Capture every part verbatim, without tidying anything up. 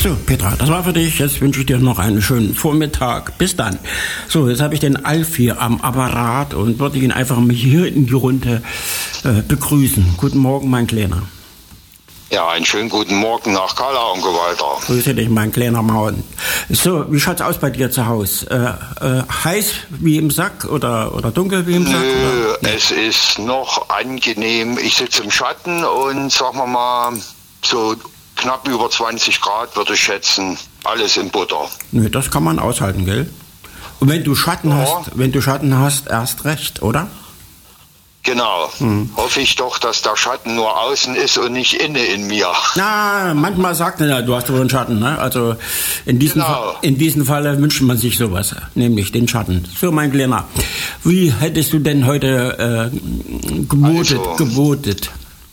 So, Petra, das war für dich. Jetzt wünsche ich dir noch einen schönen Vormittag. Bis dann. So, jetzt habe ich den Alf hier am Apparat und würde ihn einfach mal hier in die Runde äh, begrüßen. Guten Morgen, mein Kleiner. Ja, einen schönen guten Morgen nach Kala, Onkel Walter. Grüße dich, mein kleiner Mauen. So, wie schaut's aus bei dir zu Hause? Äh, äh, heiß wie im Sack oder, oder dunkel wie im Sack? Nö, oder? es ist noch angenehm. Ich sitze im Schatten und sagen wir mal, so knapp über zwanzig Grad würde ich schätzen. Alles in Butter. Nö, das kann man aushalten, gell? Und wenn du Schatten Ja. hast, wenn du Schatten hast, erst recht, oder? Genau. Hm. Hoffe ich doch, dass der Schatten nur außen ist und nicht inne in mir. Na, manchmal sagt er, du hast wohl einen Schatten, ne? Also in diesem, Genau. Fa- in diesem Falle wünscht man sich sowas, nämlich den Schatten. So, mein Kleiner, wie hättest du denn heute äh, gewotet, Also. gewotet?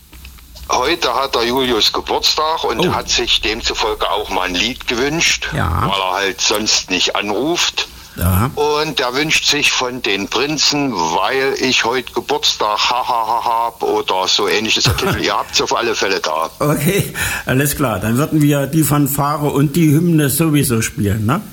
Heute hat der Julius Geburtstag und Oh. er hat sich demzufolge auch mal ein Lied gewünscht, Ja. weil er halt sonst nicht anruft. Ja. Und er wünscht sich von den Prinzen, weil ich heute Geburtstag hahaha hab oder so ähnliches. Ihr habt es auf alle Fälle da. Okay, alles klar. Dann würden wir die Fanfare und die Hymne sowieso spielen, ne?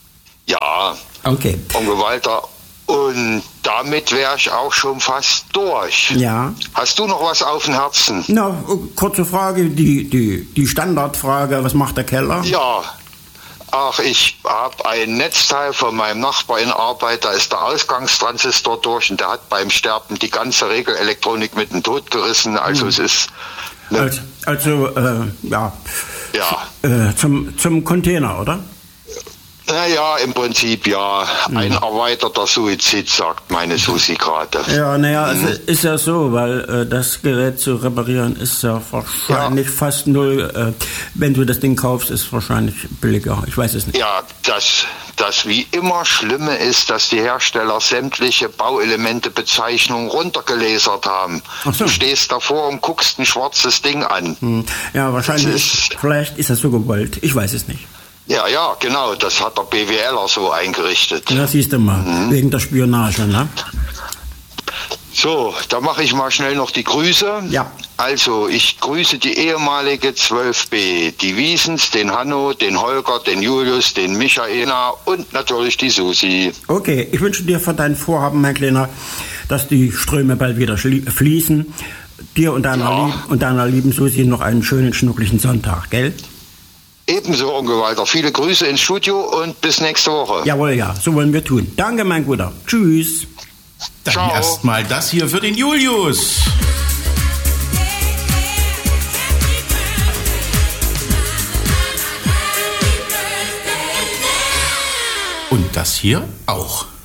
Ja, Okay. Onkel Walter. Und damit wäre ich auch schon fast durch. Ja. Hast du noch was auf dem Herzen? Na, kurze Frage, die, die, die Standardfrage, was macht der Keller? Ja. Ach, ich habe ein Netzteil von meinem Nachbar in Arbeit, da ist der Ausgangstransistor durch und der hat beim Sterben die ganze Regelelektronik mit dem Tod gerissen. Also Hm. es ist... Ne, Also, also äh, ja, ja. äh, zum, zum Container, oder? Naja, im Prinzip ja. Ein erweiterter Suizid, sagt meine Susi gerade. Ja, naja, also ist ja so, weil äh, das Gerät zu reparieren ist ja wahrscheinlich Ja. fast null. Äh, wenn du das Ding kaufst, ist es wahrscheinlich billiger. Ich weiß es nicht. Ja, das, das wie immer Schlimme ist, dass die Hersteller sämtliche Bauelementebezeichnungen runtergelasert haben. Ach so. Du stehst davor und guckst ein schwarzes Ding an. Hm. Ja, wahrscheinlich. Das ist- Vielleicht ist das so gewollt. Ich weiß es nicht. Ja, ja, genau, das hat der B W Ler so eingerichtet. Ja, siehst du mal, wegen der Spionage, ne? So, da mache ich mal schnell noch die Grüße. Ja. Also, ich grüße die ehemalige zwölf B, die Wiesens, den Hanno, den Holger, den Julius, den Michaela und natürlich die Susi. Okay, ich wünsche dir für dein Vorhaben, mein Kleiner, dass die Ströme bald wieder schlie- fließen. Dir und deiner, Ja. lieb und deiner lieben Susi noch einen schönen, schnucklichen Sonntag, gell? Ebenso, Onkel Walter. Viele Grüße ins Studio und bis nächste Woche. Jawohl, ja, so wollen wir tun. Danke, mein Guter. Tschüss. Dann Ciao. erstmal das hier für den Julius. Und das hier auch.